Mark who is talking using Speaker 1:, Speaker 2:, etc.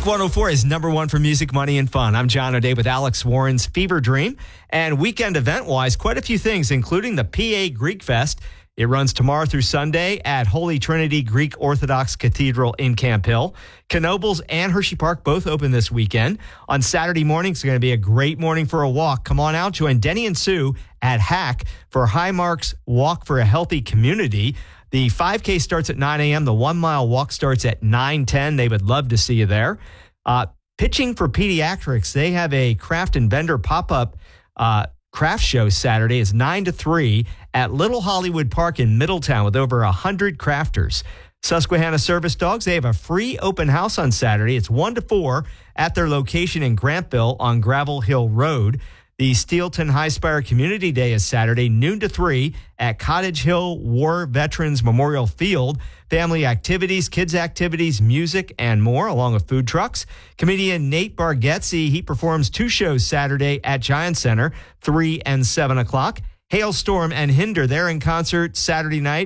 Speaker 1: Wink 104 is number one for music, money, and fun. I'm John O'Day with Alex Warren's Fever Dream. And weekend event-wise, quite a few things, including the PA Greek Fest. It runs tomorrow through Sunday at Holy Trinity Greek Orthodox Cathedral in Camp Hill. Knoebels and Hershey Park both open this weekend. On Saturday morning, it's going to be a great morning for a walk. Come on out, join Denny and Sue at Hack for Highmark's Walk for a Healthy Community. The 5K starts at 9 a.m. The 1 mile walk starts at 9:10. They would love to see you there. Pitching for Pediatrics, they have a craft and vendor pop-up craft show Saturday. It's 9 to 3 at Little Hollywood Park in Middletown with over 100 crafters. Susquehanna Service Dogs, they have a free open house on Saturday. It's 1 to 4 at their location in Grantville on Gravel Hill Road. The Steelton High Spire Community Day is Saturday, noon to 3 at Cottage Hill War Veterans Memorial Field. Family activities, kids activities, music, and more, along with food trucks. Comedian Nate Bargatze, he performs 2 shows Saturday at Giant Center, 3 and 7 o'clock. Hailstorm and Hinder, they're in concert Saturday night